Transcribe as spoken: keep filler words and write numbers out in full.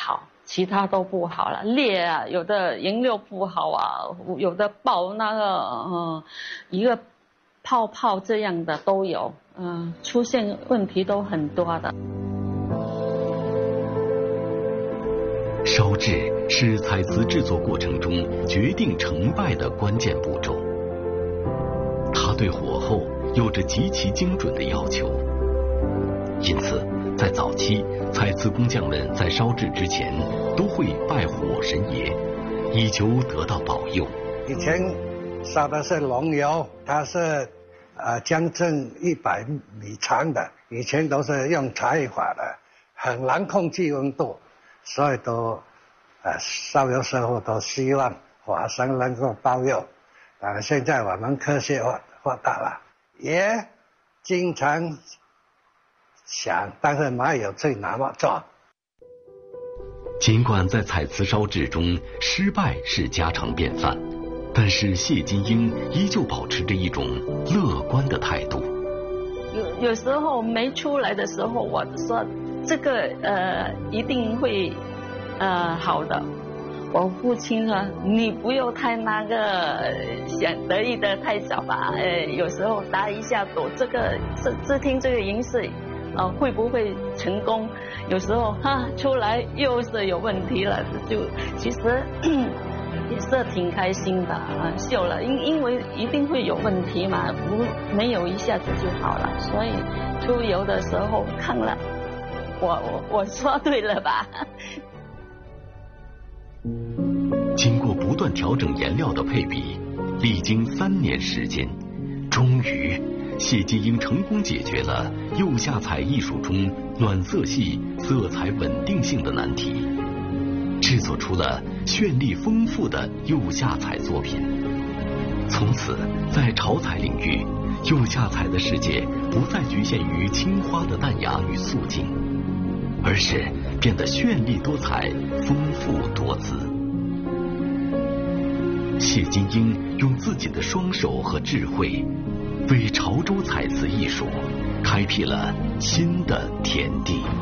好，其他都不好了，裂啊，有的颜料不好啊，有的爆那个嗯一个泡泡这样的都有，嗯、呃，出现问题都很多的。 烧制是彩瓷制作过程中决定成败的关键步骤，它对火候有着极其精准的要求，因此在早期，彩瓷工匠们在烧制之前都会拜火神爷，以求得到保佑。 以前烧的是龙油，它是呃将近一百米长的，以前都是用柴火的，很难控制温度，所以都呃烧油师傅都希望火神能够保佑。啊，现在我们科学发发达了，也经常想，但是没有去那么做。 尽管在彩瓷烧制中失败是家常便饭，但是谢金英依旧保持着一种乐观的态度。 有有时候没出来的时候，我说这个呃一定会呃好的。我父亲说：“你不要太那个想得意的太早吧，呃，有时候打一下赌，这个这这听这个银饰，呃，会不会成功？有时候哈出来又是有问题了，就其实也是挺开心的啊，秀了，因因为一定会有问题嘛，不没有一下子就好了，所以出游的时候看了，我我我说对了吧？” 经过不断调整颜料的配比，历经三年时间，终于谢金英成功解决了釉下彩艺术中暖色系色彩稳定性的难题，制作出了绚丽丰富的釉下彩作品。从此，在潮彩领域，釉下彩的世界不再局限于青花的淡雅与素净，而是变得绚丽多彩、丰富多姿。谢金英用自己的双手和智慧，为潮州彩瓷艺术开辟了新的天地。